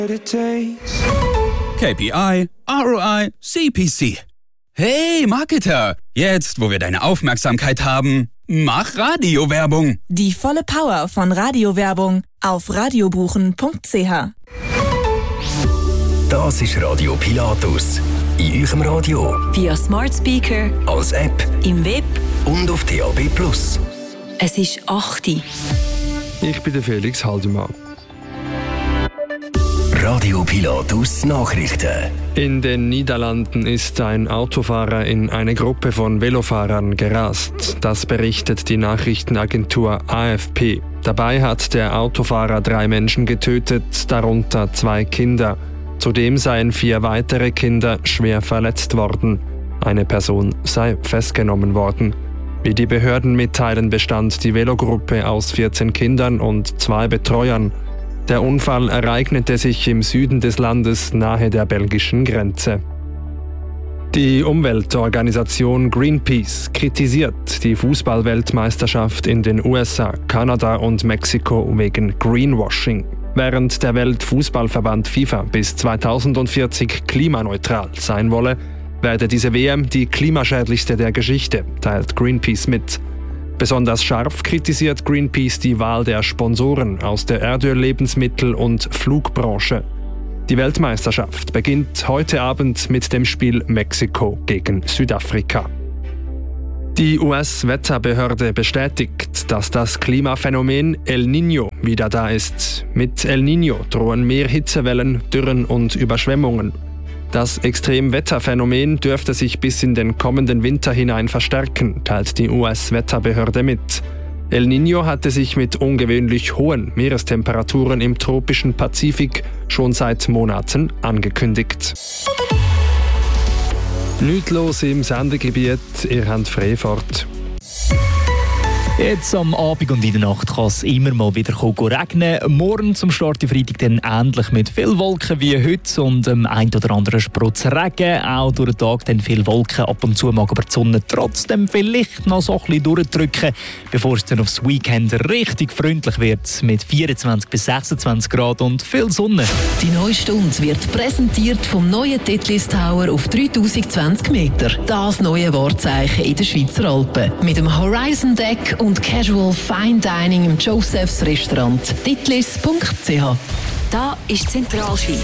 KPI, ROI, CPC. Hey Marketer, jetzt wo wir deine Aufmerksamkeit haben, mach Radiowerbung. Die volle Power von Radiowerbung auf radiobuchen.ch. Das ist Radio Pilatus. In eurem Radio. Via Smart Speaker. Als App. Im Web. Und auf DAB+. Es ist 8 Uhr. Ich bin der Felix Haldemann. Radio Pilatus Nachrichten. In den Niederlanden ist ein Autofahrer in eine Gruppe von Velofahrern gerast. Das berichtet die Nachrichtenagentur AFP. Dabei hat der Autofahrer 3 Menschen getötet, darunter 2 Kinder. Zudem seien 4 weitere Kinder schwer verletzt worden. Eine Person sei festgenommen worden. Wie die Behörden mitteilen, bestand die Velogruppe aus 14 Kindern und 2 Betreuern. Der Unfall ereignete sich im Süden des Landes nahe der belgischen Grenze. Die Umweltorganisation Greenpeace kritisiert die Fußball-Weltmeisterschaft in den USA, Kanada und Mexiko wegen Greenwashing. Während der Weltfußballverband FIFA bis 2040 klimaneutral sein wolle, werde diese WM die klimaschädlichste der Geschichte, teilt Greenpeace mit. Besonders scharf kritisiert Greenpeace die Wahl der Sponsoren aus der Erdöl-, Lebensmittel- und Flugbranche. Die Weltmeisterschaft beginnt heute Abend mit dem Spiel Mexiko gegen Südafrika. Die US-Wetterbehörde bestätigt, dass das Klimaphänomen El Niño wieder da ist. Mit El Niño drohen mehr Hitzewellen, Dürren und Überschwemmungen. Das Extremwetterphänomen dürfte sich bis in den kommenden Winter hinein verstärken, teilt die US-Wetterbehörde mit. El Niño hatte sich mit ungewöhnlich hohen Meerestemperaturen im tropischen Pazifik schon seit Monaten angekündigt. Nichts los im Sendegebiet, ihr habt Freifahrt. Jetzt am Abend und in der Nacht kann es immer mal wieder regnen. Morgen zum Start der Freitag dann ähnlich mit viel Wolken wie heute und ein oder anderen Sprutz Regen. Auch durch den Tag dann viel Wolken. Ab und zu mag aber die Sonne trotzdem vielleicht noch so ein bisschen durchdrücken, bevor es dann aufs Weekend richtig freundlich wird mit 24 bis 26 Grad und viel Sonne. Die neue Stunde wird präsentiert vom neuen Titlis Tower auf 3020 Meter. Das neue Wahrzeichen in den Schweizer Alpen. Mit dem Horizon Deck und Casual Fine Dining im Josephs Restaurant. Titlis.ch. Da ist Zentralschweiz.